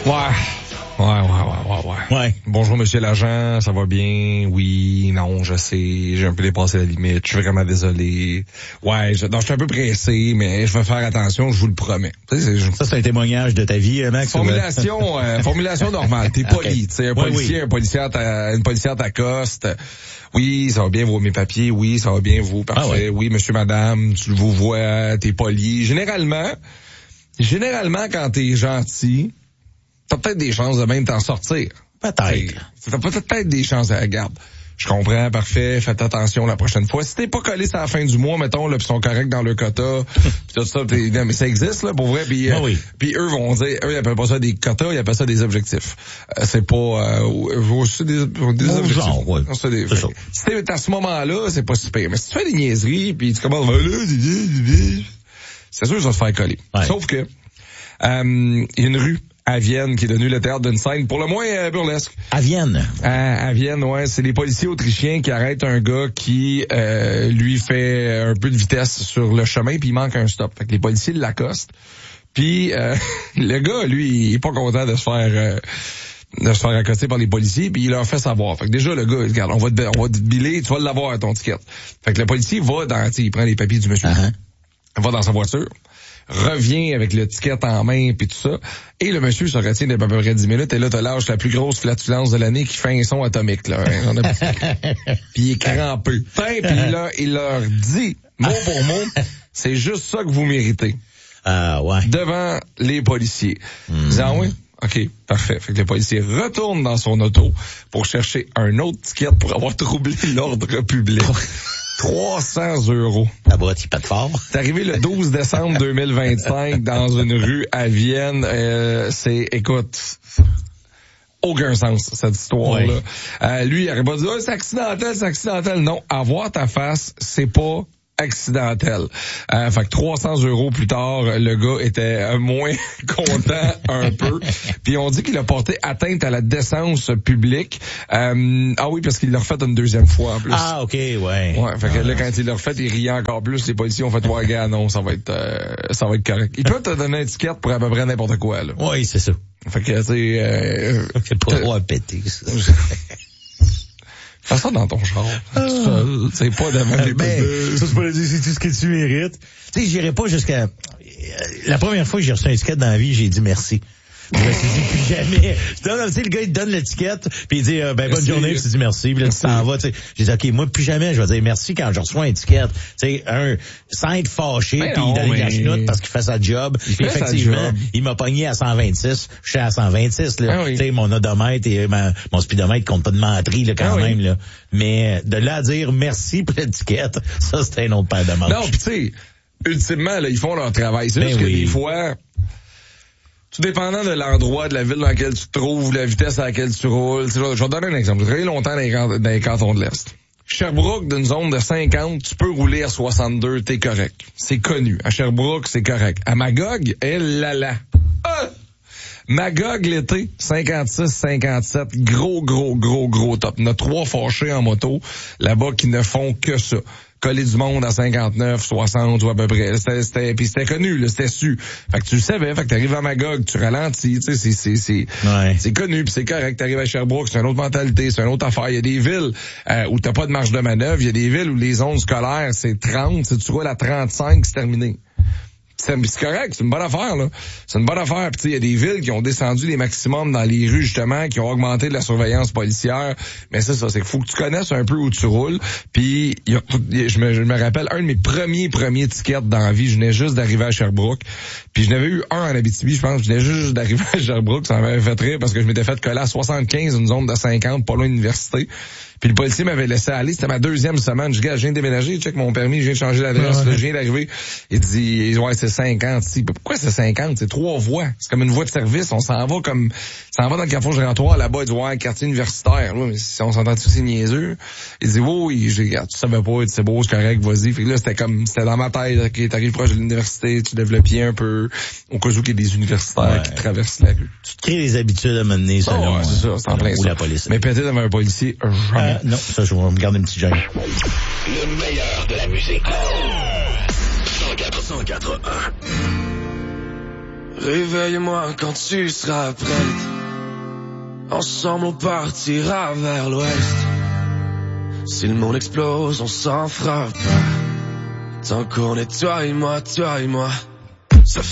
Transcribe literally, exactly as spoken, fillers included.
Ouais. Ouais, ouais, ouais, ouais, ouais. Ouais. Bonjour, monsieur l'agent, ça va bien? Oui, non, je sais, j'ai un peu dépassé la limite, je suis vraiment désolé. Ouais, je, non, je suis un peu pressé, mais je vais faire attention, je vous le promets. Tu sais, c'est, ça, c'est un témoignage de ta vie, Max? Formulation, euh, formulation normale. T'es poli, okay. Tu sais, un ouais, policier, oui. un policier, une policière t'accoste. Oui, ça va bien, vous, mes papiers. Oui, ça va bien, vous, parfait. Ah ouais. Oui, monsieur, madame, tu vous vois, t'es poli. Généralement, généralement, quand t'es gentil, t'as peut-être des chances de même t'en sortir. Peut-être. T'as peut-être des chances à la garde. Je comprends, parfait, faites attention la prochaine fois. Si t'es pas collé à la fin du mois, mettons, là, pis sont corrects dans le quota, pis tout ça, non, mais ça existe, là, pour vrai, pis, ah oui. pis eux vont dire, eux, ils appellent pas ça des quotas, ils appellent ça des objectifs. Euh, c'est pas, euh, c'est des, des bon objectifs. Genre, ouais. C'est des, c'est fait, si t'es à ce moment-là, c'est pas super. Mais si tu fais des niaiseries, pis tu commences, c'est sûr que ça va te faire coller. Ouais. Sauf que, euh, il y a une rue à Vienne, qui est devenue le théâtre d'une scène pour le moins euh, burlesque. À Vienne? À, à Vienne, ouais. C'est les policiers autrichiens qui arrêtent un gars qui euh, lui fait un peu de vitesse sur le chemin, puis il manque un stop. Fait que les policiers l'accostent. Puis euh, le gars, lui, il est pas content de se faire... Euh, de se faire accoster par les policiers, puis il leur fait savoir. Fait que déjà, le gars, regarde, on va te, on va te biller, tu vas l'avoir, ton ticket. Fait que le policier va dans... Tu sais, il prend les papiers du monsieur. Uh-huh. Il va dans sa voiture, revient avec le ticket en main puis tout ça, et le monsieur se retient d'à peu près dix minutes, et là, t'as lâche la plus grosse flatulence de l'année qui fait un son atomique, là. Hein, puis il est crampé. Puis là, il leur dit, mot pour mot, c'est juste ça que vous méritez. Ah, ouais. Devant les policiers. Mm. Disant, oui, OK, parfait. Fait que le policier retourne dans son auto pour chercher un autre ticket pour avoir troublé l'ordre public. trois cents euros. La boîte, il pète fort. C'est arrivé le douze décembre deux mille vingt-cinq dans une rue à Vienne. Euh, c'est, écoute, aucun sens, cette histoire-là. Oui. Euh, lui, il n'aurait pas dit, oh, c'est accidentel, c'est accidentel. Non, avoir ta face, c'est pas accidentel. Euh, fait que trois cents euros plus tard, le gars était moins content un peu. Puis on dit qu'il a porté atteinte à la décence publique. Euh, ah oui, parce qu'il l'a refait une deuxième fois en plus. Ah, OK, ouais. Ouais, fait que ah, là, quand il l'a refait, il riait encore plus. Les policiers ont fait, ouais, gars, non, ça va être, euh, ça va être correct. Il peut te donner une étiquette pour à peu près n'importe quoi, là. Oui, c'est ça. Fait que, tu sais, euh, c'est pas droit à péter, ça. Fais ça dans ton genre. Ah. C'est pas de même. Ben, ça, c'est pas c'est tout ce que tu mérites. Tu sais, j'irai pas jusqu'à... La première fois que j'ai reçu un ticket dans la vie, j'ai dit merci. Je me suis dit, plus jamais. Tu sais, le gars, il te donne l'étiquette, puis il dit, euh, ben, bonne merci. Journée, puis tu dis merci, puis là, tu t'en vas, tu sais. J'ai dit, OK, moi, plus jamais, je vais dire merci quand je reçois un étiquette. Tu sais, un, sans être fâché, puis il donne mais... la chenoute parce qu'il fait sa job. Puis effectivement, job. Il m'a pogné à cent vingt-six. Je suis à cent vingt-six, là. Ah oui. Tu sais, mon odomètre et ma, mon speedomètre compte pas de menterie, là, quand ah même, oui. là. Mais, de là à dire merci pour l'étiquette, ça, c'était un autre paire de manches. Non, puis tu sais, ultimement, là, ils font leur travail. C'est ben juste oui. que des fois, tout dépendant de l'endroit, de la ville dans laquelle tu te trouves, la vitesse à laquelle tu roules. Je vais te donner un exemple. J'ai travaillé longtemps dans les, can- dans les cantons de l'Est. Sherbrooke, d'une zone de cinquante, tu peux rouler à soixante-deux, t'es correct. C'est connu. À Sherbrooke, c'est correct. À Magog, elle là là. Ah! Magog l'été, cinquante-six, cinquante-sept, gros, gros, gros, gros top. On a trois fâchés en moto là-bas qui ne font que ça. Coller du monde à cinquante-neuf, soixante ou à peu près. C'était, c'était, puis c'était connu, là, c'était su. Fait que tu le savais, fait que t'arrives à Magog, tu ralentis, tu sais, c'est, c'est, c'est, ouais. c'est connu, puis c'est correct. T'arrives à Sherbrooke, c'est une autre mentalité, c'est une autre affaire. Il y a des villes euh, où t'as pas de marge de manœuvre, il y a des villes où les zones scolaires, c'est trente, si tu roules à trente-cinq, c'est terminé. C'est, c'est correct, c'est une bonne affaire, là. C'est une bonne affaire. Puis tu sais, il y a des villes qui ont descendu les maximums dans les rues, justement, qui ont augmenté de la surveillance policière. Mais c'est ça, c'est qu'il faut que tu connaisses un peu où tu roules. Puis y a, je, me, je me rappelle, un de mes premiers, premiers tickets dans la vie, je venais juste d'arriver à Sherbrooke. Puis je n'avais eu un en Abitibi, je pense. Je venais juste d'arriver à Sherbrooke. Ça m'avait fait rire parce que je m'étais fait coller à soixante-quinze, une zone de cinquante, pas loin de l'université. Puis le policier m'avait laissé aller. C'était ma deuxième semaine. Je dis, je viens de déménager, je check mon permis, je viens de changer l'adresse, ouais, ouais. Là, je viens d'arriver. Il dit, ouais, c'est cinquante. Si. Pourquoi c'est cinquante? C'est trois voies. C'est comme une voie de service. On s'en va comme, ça s'en va dans le carrefour giratoire, là-bas, il dit, ouais, quartier universitaire. Ouais, mais si on s'entend tous ces niaiseux. Il dit, oui, oui, j'ai, tu savais pas, c'est beau, c'est correct, vas-y. Fait que là, c'était comme, c'était dans ma tête, ok, t'arrives proche de l'université, tu lèves le pied un peu, au cas où qu'il y a des universitaires ouais. qui traversent la rue. Tu te crées des habitudes à mener, selon, oh, ouais, c'est ça, c'est en plein ou ça. La police. Mais péter devant un policier, jamais. Euh, non, ça, je vais me garder une petite gêne. Le meilleur de la musique. cent quatre, cent quatre, un. Réveille-moi quand tu seras prête. Ensemble on partira vers l'ouest. Si le monde explose, on s'en fera pas. Tant qu'on est toi et moi, toi et moi.